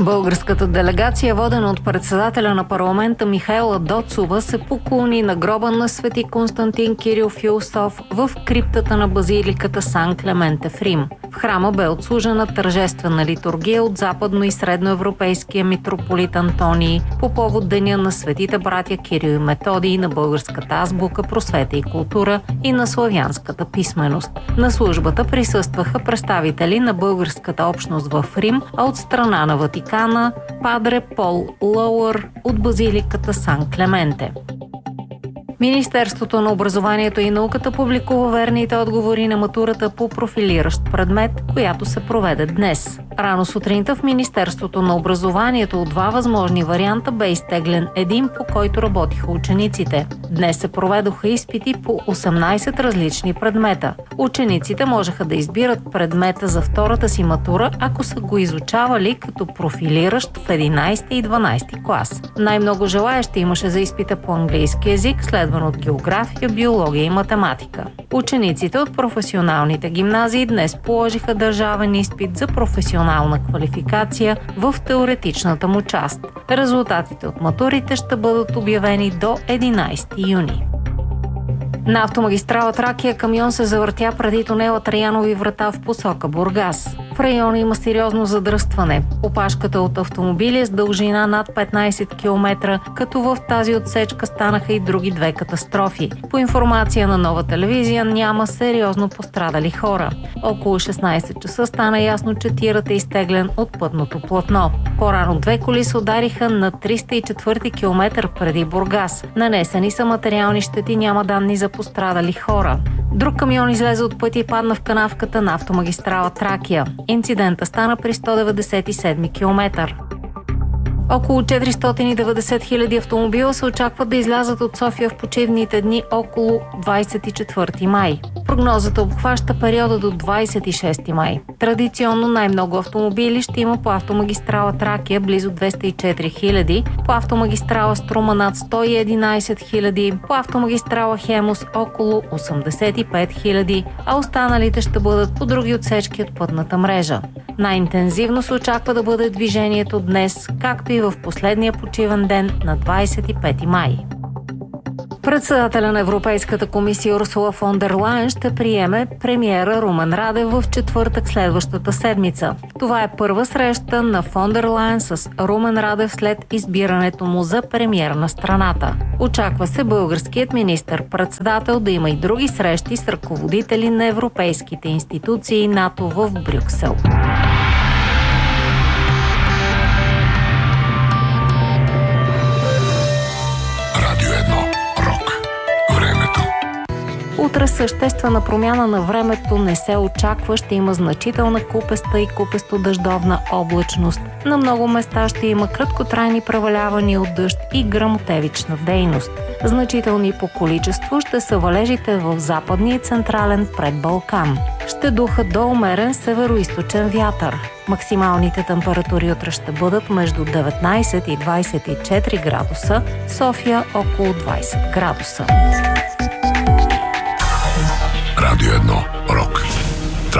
Българската делегация, водена от председателя на парламента Михаела Доцова, се поклони на гроба на свети Константин Кирил Философ в криптата на базиликата Сан Клементе в Рим. В храма бе отслужена тържествена литургия от западно- и средноевропейския митрополит Антоний по повод деня на светите братя Кирил и Методий, на българската азбука, просвета и култура и на славянската писменост. На службата присъстваха представители на българската общност в Рим, а от страна на Ватикана падре Пол Лоуър от базиликата Сан Клементе. Министерството на образованието и науката публикува верните отговори на матурата по профилиращ предмет, която се проведе днес. Рано сутринта в Министерството на образованието от два възможни варианта бе изтеглен един, по който работиха учениците. Днес се проведоха изпити по 18 различни предмета. Учениците можеха да избират предмета за втората си матура, ако са го изучавали като профилиращ в 11 и 12 клас. Най-много желаещи имаше за изпита по английски език, следван от география, биология и математика. Учениците от професионалните гимназии днес положиха държавен изпит за професионална квалификация в теоретичната му част. Резултатите от матурите ще бъдат обявени до 11 юни. На автомагистрала Тракия камион се завъртя преди тунела Траянови врата в посока Бургас. В района има сериозно задръстване. Опашката от автомобили е с дължина над 15 км, като в тази отсечка станаха и други две катастрофи. По информация на Нова телевизия няма сериозно пострадали хора. Около 16 часа стана ясно, че тирът е изтеглен от пътното платно. По-рано две коли се удариха на 304 км преди Бургас. Нанесени са материални щети, няма данни за пострадали хора. Друг камион излезе от пътя и падна в канавката на автомагистрала Тракия. Инцидента стана при 197 км. Около 490 хиляди автомобила се очакват да излязат от София в почивните дни около 24 май. Прогнозата обхваща периода до 26 май. Традиционно най-много автомобили ще има по автомагистрала Тракия, близо 204 хиляди, по автомагистрала Струма над 111 хиляди, по автомагистрала Хемус около 85 хиляди, а останалите ще бъдат по други отсечки от пътната мрежа. Най-интензивно се очаква да бъде движението днес, както и в последния почивен ден на 25 май. Председателя на Европейската комисия Урсула фон дер Лайен ще приеме премиера Румен Радев в четвъртък следващата седмица. Това е първа среща на фон дер Лайен с Румен Радев след избирането му за премиер на страната. Очаква се българският министър-председател да има и други срещи с ръководители на европейските институции и НАТО в Брюксел. Утре съществена промяна на времето не се очаква, ще има значителна купеста и купесто-дъждовна облачност. На много места ще има краткотрайни превалявания от дъжд и гръмотевична дейност. Значителни по количество ще са валежите в западния и централен предбалкан. Ще духа до умерен североизточен вятър. Максималните температури утре ще бъдат между 19 и 24 градуса, София около 20 градуса. Радио 1.